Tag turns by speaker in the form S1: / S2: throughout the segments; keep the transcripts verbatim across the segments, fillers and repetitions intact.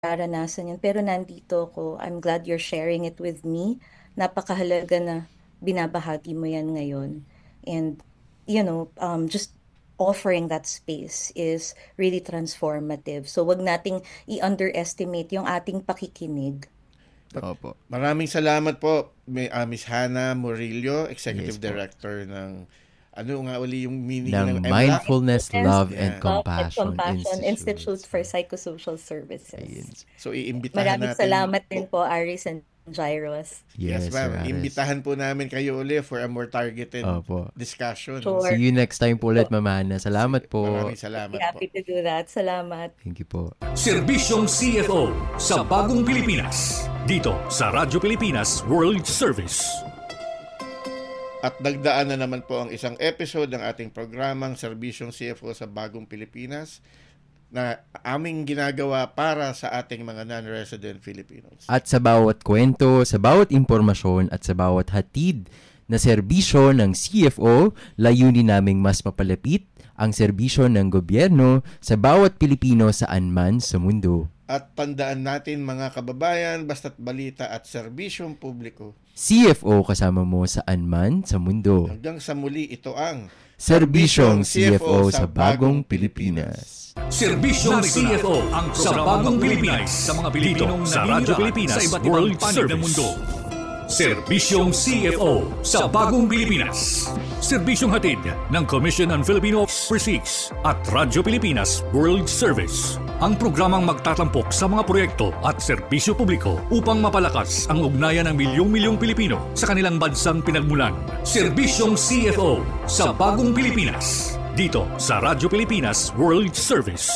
S1: nararanasan yun. Pero nandito ako. I'm glad you're sharing it with me. Napakahalaga na binabahagi mo yan ngayon. And, you know, um, just offering that space is really transformative. So, wag nating i-underestimate yung ating pakikinig.
S2: Opo.
S3: Maraming salamat po, May- uh, Miss Hannah Murillo, Executive
S2: Yes po.
S3: Director ng, ano nga uli yung meaning
S2: Ng
S3: ng M L A?
S2: Mindfulness, Love,
S3: Yeah.
S2: and Compassion,
S1: Compassion
S2: Institute.
S1: Institute for Psychosocial Services.
S2: Ayun.
S3: So, iimbitahan
S1: Maraming
S3: natin.
S1: salamat din po, Aris and Gyros.
S3: Yes,
S2: Yes,
S3: ma'am.
S2: Sir Aris.
S3: Imbitahan po namin kayo uli for a more targeted
S2: Opo.
S3: discussion.
S1: Sure.
S2: See you next time po ulit, Ma'am Hannah. Salamat po.
S3: Maraming salamat po.
S1: Happy to do that. Salamat.
S2: Thank you po.
S4: Serbisyong C F O sa Bagong Pilipinas. Dito sa Radyo Pilipinas World Service.
S3: At nagdaan na naman po ang isang episode ng ating programang Serbisyong C F O sa Bagong Pilipinas na aming ginagawa para sa ating mga non-resident Filipinos.
S2: At sa bawat kwento, sa bawat impormasyon at sa bawat hatid na serbisyo ng C F O, layunin naming mas mapalapit ang serbisyo ng gobyerno sa bawat Pilipino saan man sa mundo.
S3: At tandaan natin mga kababayan, basta't balita at serbisyong publiko.
S2: C F O kasama mo saan man sa mundo.
S3: Hanggang sa muli, ito ang
S2: Serbisyong C F O sa Bagong Pilipinas.
S4: Serbisyong C F O ang sa Bagong Pilipinas sa mga Pilipinong sa Radyo Pilipinas sa iba't ibang panig ng mundo. Serbisyong C F O sa Bagong Pilipinas. Serbisyong hatid ng Commission on Filipino Overseas at Radyo Pilipinas World Service. Ang programang magtatampok sa mga proyekto at serbisyo publiko upang mapalakas ang ugnayan ng milyong-milyong Pilipino sa kanilang bansang pinagmulan. Serbisyong C F O sa Bagong Pilipinas. Dito sa Radyo Pilipinas World Service.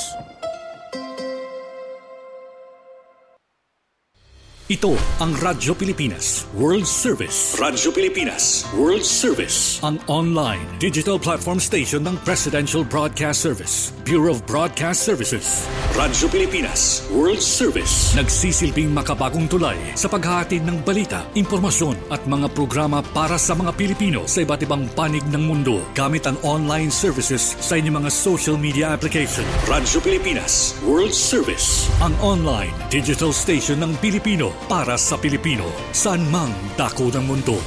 S4: Ito ang Radyo Pilipinas World Service. Radyo Pilipinas World Service. Ang online digital platform station ng Presidential Broadcast Service, Bureau of Broadcast Services. Radyo Pilipinas World Service. Nagsisilbing makabagong tulay sa paghahatid ng balita, impormasyon at mga programa para sa mga Pilipino sa iba't ibang panig ng mundo gamit ang online services sa inyong mga social media application. Radyo Pilipinas World Service. Ang online digital station ng Pilipino para sa Pilipino, saan mang dako ng mundo.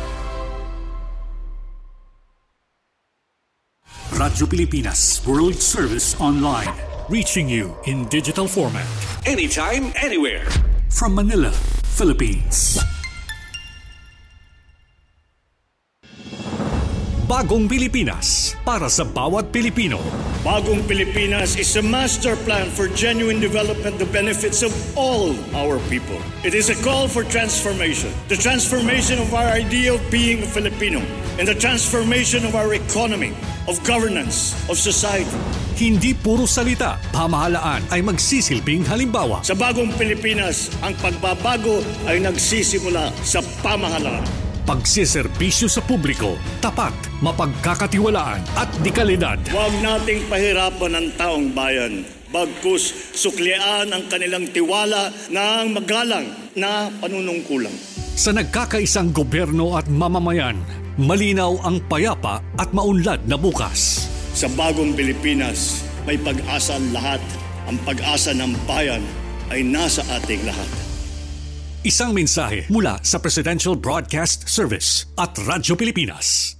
S4: Radyo Pilipinas World Service Online, reaching you in digital format, anytime, anywhere, from Manila, Philippines. Bagong Pilipinas para sa bawat Pilipino.
S5: Bagong Pilipinas is a master plan for genuine development that benefits of all our people. It is a call for transformation. The transformation of our idea of being a Filipino and the transformation of our economy, of governance, of society.
S4: Hindi puro salita, pamahalaan ay magsisilbing halimbawa.
S5: Sa Bagong Pilipinas, ang pagbabago ay nagsisimula sa pamahalaan.
S4: Pagsiservisyo sa publiko, tapat, mapagkakatiwalaan at dekalidad.
S5: Huwag nating pahirapan ang taong bayan. Bagkus suklian ang kanilang tiwala ng magalang na panunungkulan.
S4: Sa nagkakaisang gobyerno at mamamayan, malinaw ang payapa at maunlad na bukas.
S5: Sa Bagong Pilipinas, may pag-asa ang lahat. Ang pag-asa ng bayan ay nasa ating lahat.
S4: Isang mensahe mula sa Presidential Broadcast Service at Radyo Pilipinas.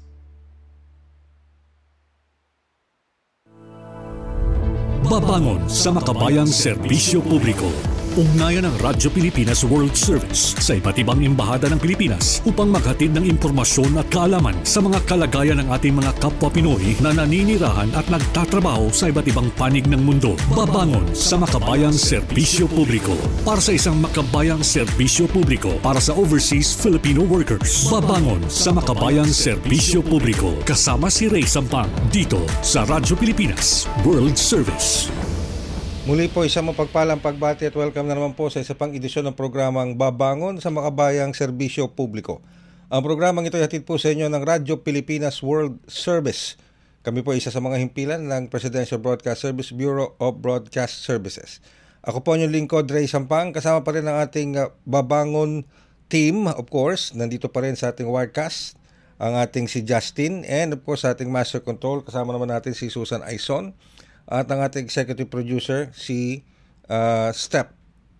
S4: Babangon sa makabayang serbisyo publiko. Ugnayan ng Radyo Pilipinas World Service sa iba't ibang embahada ng Pilipinas upang maghatid ng impormasyon at kaalaman sa mga kalagayan ng ating mga kapwa Pinoy na naninirahan at nagtatrabaho sa iba't ibang panig ng mundo. Babangon sa makabayang serbisyo publiko para sa isang makabayang serbisyo publiko para sa overseas Filipino workers. Babangon sa makabayang serbisyo publiko kasama si Ray Sampang dito sa Radyo Pilipinas World Service.
S6: Muli po isang mapagpalang pagbati at welcome na naman po sa isa pang edisyon ng programang Babangon sa Makabayang Serbisyo Publiko. Ang programang ito ay hatid po sa inyo ng Radyo Pilipinas World Service. Kami po isa sa mga himpilan ng Presidential Broadcast Service, Bureau of Broadcast Services. Ako po yung lingkod, Ray Sampang. Kasama pa rin ang ating uh, Babangon team, of course. Nandito pa rin sa ating Wirecast ang ating si Justin and of course sa ating Master Control. Kasama naman natin si Susan Aison. At ang ating executive producer, si uh, Step.